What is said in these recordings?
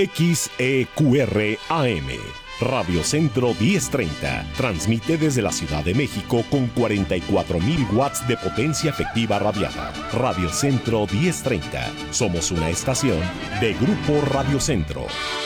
XEQR AM. Radio Centro 1030 transmite desde la Ciudad de México con 44,000 watts de potencia efectiva radiada. Radio Centro 1030. Somos una estación de Grupo Radio Centro.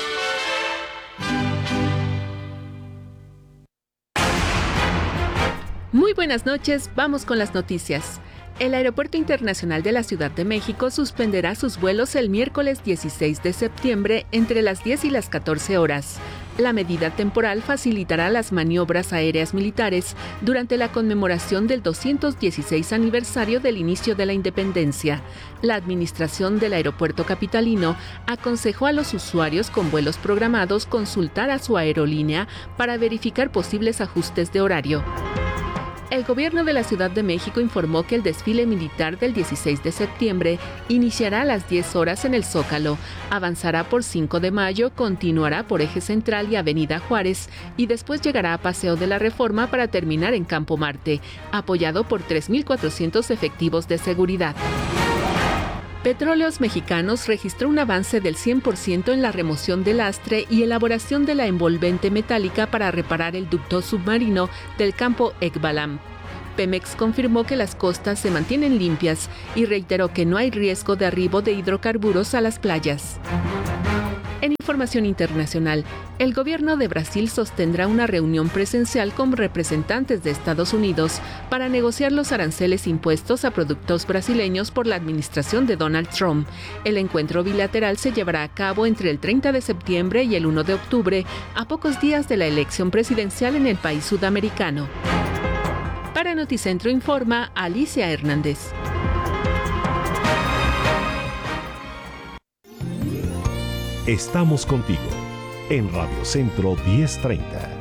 Muy buenas noches, vamos con las noticias. El Aeropuerto Internacional de la Ciudad de México suspenderá sus vuelos el miércoles 16 de septiembre entre las 10 y las 14 horas. La medida temporal facilitará las maniobras aéreas militares durante la conmemoración del 216 aniversario del inicio de la independencia. La administración del aeropuerto capitalino aconsejó a los usuarios con vuelos programados consultar a su aerolínea para verificar posibles ajustes de horario. El gobierno de la Ciudad de México informó que el desfile militar del 16 de septiembre iniciará a las 10 horas en el Zócalo, avanzará por 5 de Mayo, continuará por Eje Central y Avenida Juárez y después llegará a Paseo de la Reforma para terminar en Campo Marte, apoyado por 3,400 efectivos de seguridad. Petróleos Mexicanos registró un avance del 100% en la remoción del lastre y elaboración de la envolvente metálica para reparar el ducto submarino del campo Ekbalam. Pemex confirmó que las costas se mantienen limpias y reiteró que no hay riesgo de arribo de hidrocarburos a las playas. En información internacional, el gobierno de Brasil sostendrá una reunión presencial con representantes de Estados Unidos para negociar los aranceles impuestos a productos brasileños por la administración de Donald Trump. El encuentro bilateral se llevará a cabo entre el 30 de septiembre y el 1 de octubre, a pocos días de la elección presidencial en el país sudamericano. Para Noticentro informa Alicia Hernández. Estamos contigo en Radio Centro 1030.